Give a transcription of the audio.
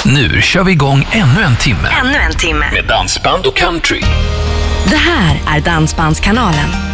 Nu kör vi igång ännu en timme. Ännu en timme. Med dansband och country. Det här är Dansbandskanalen.